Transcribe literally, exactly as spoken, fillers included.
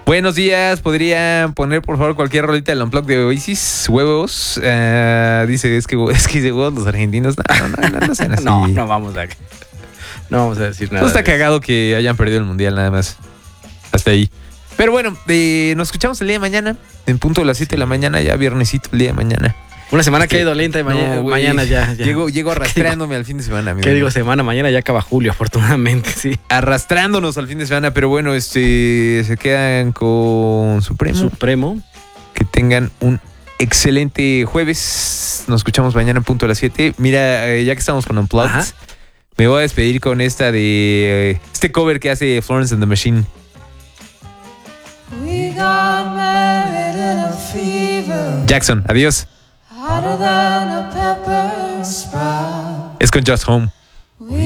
Buenos días, ¿podrían poner por favor cualquier rolita del Unplugged de Oasis? Huevos. Uh, dice, es que es que de huevos los argentinos. No, no, no, no sean así. No, no vamos a... No vamos a decir nada. No está cagado que hayan perdido el mundial nada más. Hasta ahí. Pero bueno, eh, nos escuchamos el día de mañana. En punto de las siete sí. de la mañana, ya viernesito el día de mañana. Una semana que ha ido lenta y mañana, no, mañana ya, ya. Llego, llego arrastrándome al fin de semana. ¿Qué digo semana? Mañana ya acaba julio, afortunadamente, sí. Arrastrándonos al fin de semana, pero bueno, este se quedan con Supremo. Supremo. Que tengan un excelente jueves. Nos escuchamos mañana en punto de las siete. Mira, eh, ya que estamos con Unplugged, Ajá. me voy a despedir con esta de... Eh, este cover que hace Florence and the Machine. We got married in a fever. Jackson, adiós. Hotter than a pepper sprout. Es con Just Home.